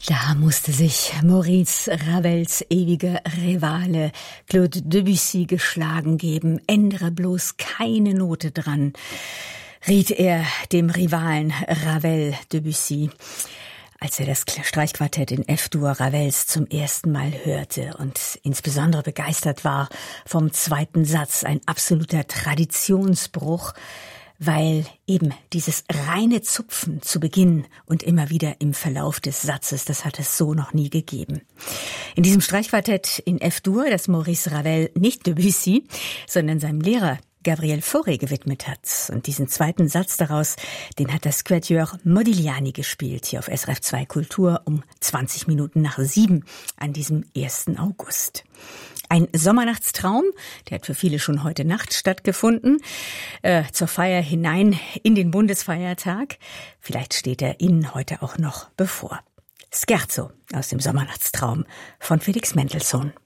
Da musste sich Maurice Ravels ewiger Rivale Claude Debussy geschlagen geben. Ändere bloß keine Note dran, riet er dem Rivalen Ravel Debussy, als er das Streichquartett in F-Dur Ravels zum ersten Mal hörte und insbesondere begeistert war vom zweiten Satz, ein absoluter Traditionsbruch, weil eben dieses reine Zupfen zu Beginn und immer wieder im Verlauf des Satzes, das hat es so noch nie gegeben. In diesem Streichquartett in F-Dur, das Maurice Ravel nicht Debussy, sondern seinem Lehrer Gabriel Fauré gewidmet hat. Und diesen zweiten Satz daraus, den hat das Quatuor Modigliani gespielt, hier auf SRF 2 Kultur um 7:20 an diesem 1. August. Ein Sommernachtstraum, der hat für viele schon heute Nacht stattgefunden, zur Feier hinein in den Bundesfeiertag. Vielleicht steht er Ihnen heute auch noch bevor. Scherzo aus dem Sommernachtstraum von Felix Mendelssohn.